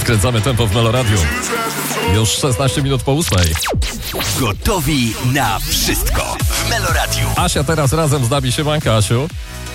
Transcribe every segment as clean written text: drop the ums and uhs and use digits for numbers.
Podkręcamy tempo w Meloradiu. Już 16 minut po 8. Gotowi na wszystko w Meloradiu. Asia teraz razem z nami. Siemanka, Asiu.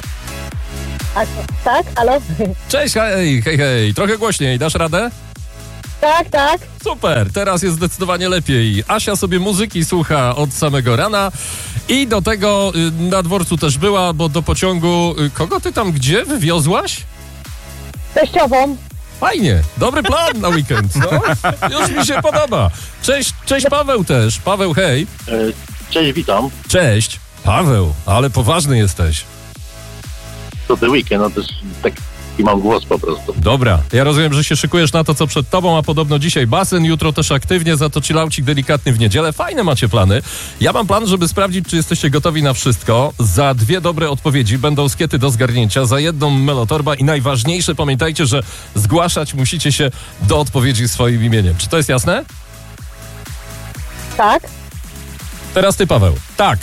Tak, halo? Cześć, hej. Trochę głośniej, dasz radę? Tak. Super, teraz jest zdecydowanie lepiej. Asia sobie muzyki słucha od samego rana i do tego na dworcu też była, bo do pociągu... Kogo ty tam gdzie wywiozłaś? Teściową. Fajnie, dobry plan na weekend, no. Już mi się podoba. Cześć Paweł też. Paweł, hej. Cześć, witam. Cześć. Paweł, ale poważny jesteś. To ten weekend, no też taki mam głos po prostu. Dobra, ja rozumiem, że się szykujesz na to, co przed tobą, a podobno dzisiaj basen, jutro też aktywnie, za to chillaucik delikatny w niedzielę. Fajne macie plany. Ja mam plan, żeby sprawdzić, czy jesteście gotowi na wszystko. Za 2 dobre odpowiedzi będą skiety do zgarnięcia, za 1 melotorba i najważniejsze, pamiętajcie, że zgłaszać musicie się do odpowiedzi swoim imieniem. Czy to jest jasne? Tak. Teraz ty, Paweł. Tak.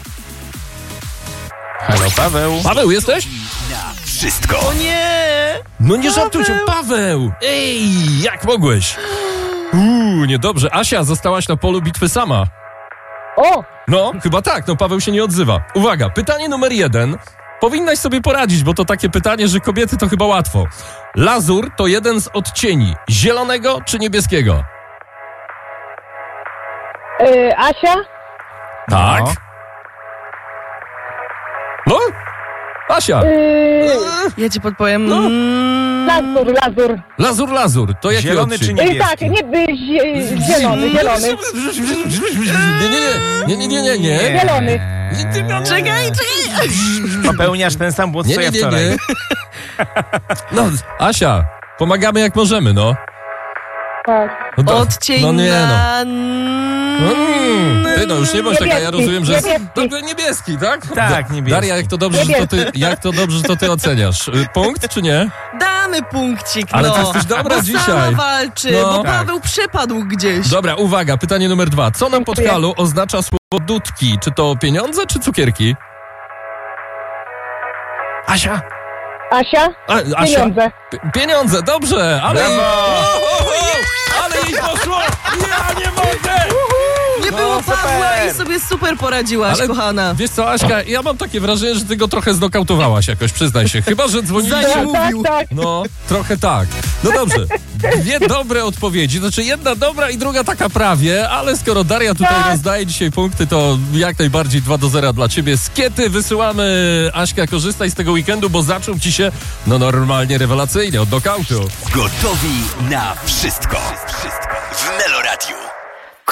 Halo, Paweł. Paweł, jesteś? Na wszystko. O nie! No nie żartujcie, Paweł! Ej, jak mogłeś? Niedobrze. Asia, zostałaś na polu bitwy sama. O! No, chyba tak, no Paweł się nie odzywa. Uwaga, pytanie numer 1. Powinnaś sobie poradzić, bo to takie pytanie, że kobiety to chyba łatwo. Lazur to jeden z odcieni. Zielonego czy niebieskiego? Asia? Tak. No? Asia. Ja ci podpowiem. No. Lazur. Lazur. To jaki Zielony odcień? czy niebieski? Tak, zielony. Nie. Zielony. Czekaj! Popełniasz ten sam błąd, co ja wczoraj. Nie. No, Asia, pomagamy jak możemy, no. Tak. No Odcień no nie, na... Ty no już nie bądź taka, ja rozumiem, że jest Niebieski. niebieski, tak? Tak, niebieski. Daria, jak to dobrze, że to ty oceniasz. Punkt czy nie? Damy punkcik, Ale no. ty jesteś dobra bo dzisiaj. sama walczy, No. bo Tak. Paweł przepadł gdzieś. Dobra, uwaga, pytanie numer 2. Co na podkalu oznacza słowo dudki? Czy to pieniądze, czy cukierki? Asia? Asia? Asia? Pieniądze. Pieniądze, dobrze, ale... Brawo! Ale jej poszło! Ja nie mogę! Nie było Pawła i sobie super poradziłaś, kochana. Wiesz co, Aśka, ja mam takie wrażenie, że ty go trochę znokautowałaś jakoś, przyznaj się. Chyba, że dzwoniliście... Tak. No, trochę tak. No dobrze, 2 dobre odpowiedzi, znaczy 1 dobra i druga taka prawie, ale skoro Daria tutaj rozdaje dzisiaj punkty, to jak najbardziej 2-0 dla ciebie. Skiety wysyłamy, Aśka, korzystaj z tego weekendu, bo zaczął ci się, no normalnie rewelacyjnie, od knockoutu. Gotowi na wszystko w Meloradiu.